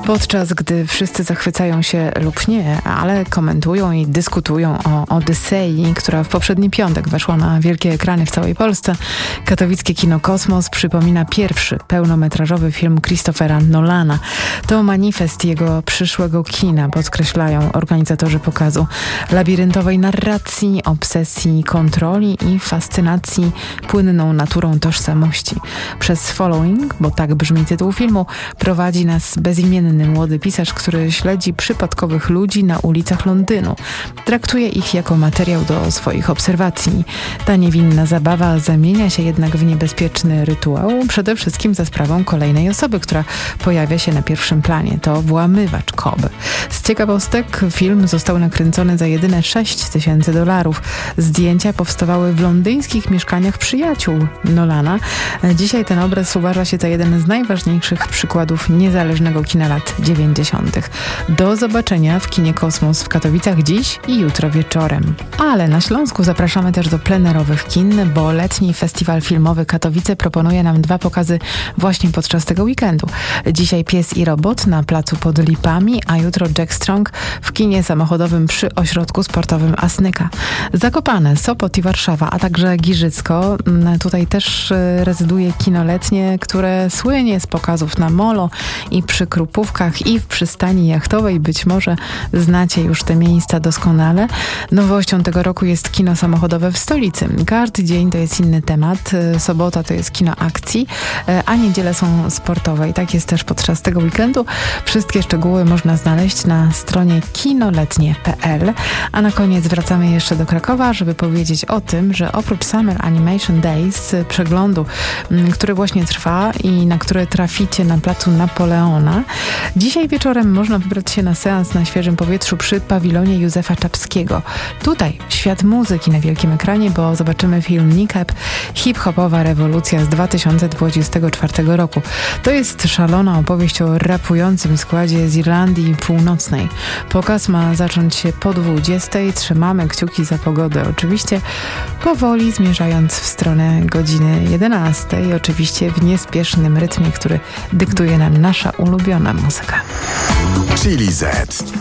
Podczas gdy wszyscy zachwycają się lub nie, ale komentują i dyskutują o Odysei, która w poprzedni piątek weszła na wielkie ekrany w całej Polsce, katowickie kino Kosmos przypomina pierwszy pełnometrażowy film Christophera Nolana. To manifest jego przyszłego kina, podkreślają organizatorzy pokazu. Labiryntowej narracji, obsesji, kontroli i fascynacji płynną naturą tożsamości. Przez Following, bo tak brzmi tytuł filmu, prowadzi nas bezimienny młody pisarz, który śledzi przypadkowych ludzi na ulicach Londynu. Traktuje ich jako materiał do swoich obserwacji. Ta niewinna zabawa zamienia się jednak w niebezpieczny rytuał, przede wszystkim za sprawą kolejnej osoby, która pojawia się na pierwszym planie. To włamywacz Cobb. Z ciekawostek film został nakręcony za jedyne $6,000. Zdjęcia powstawały w londyńskich mieszkaniach przyjaciół Nolana. Dzisiaj ten obraz uważa się za jeden z najważniejszych przykładów niezależnego kina lat 90. Do zobaczenia w kinie Kosmos w Katowicach dziś i jutro wieczorem. Ale na Śląsku zapraszamy też do plenerowych kin, bo letni festiwal filmowy Katowice proponuje nam 2 pokazy właśnie podczas tego weekendu. Dzisiaj Pies i Robot na placu pod Lipami, a jutro Jack Strong w kinie samochodowym przy ośrodku sportowym Asnyka. Zakopane, Sopot i Warszawa, a także Giżycko. Tutaj też rezyduje kino letnie, które słynie z pokazów na molo i przy Krupówkach i w przystani jachtowej. Być może znacie już te miejsca doskonale. Nowością tego roku jest kino samochodowe w stolicy. Każdy dzień to jest inny temat. Sobota to jest kino akcji, a niedziele są sportowe. I tak jest też podczas tego weekendu. Wszystkie szczegóły można znaleźć na stronie kinoletnie.pl. A na koniec wracamy jeszcze do Krakowa, żeby powiedzieć o tym, że oprócz Summer Animation Days, przeglądu, który właśnie trwa i na które traficie na placu Napoleona, dzisiaj wieczorem można wybrać się na seans na świeżym powietrzu przy pawilonie Józefa Czapskiego. Tutaj świat muzyki na wielkim ekranie, bo zobaczymy film Nikep, hip-hopowa rewolucja z 2024 roku. To jest szalona opowieść o rapującym składzie z Irlandii Północnej. Pokaz ma zacząć się po 20. Trzymamy kciuki za pogodę. Oczywiście powoli zmierzając w stronę godziny 11. Oczywiście w niespiesznym rytmie, który dyktuje nam nasza ulubiona muzyka. Chili Z.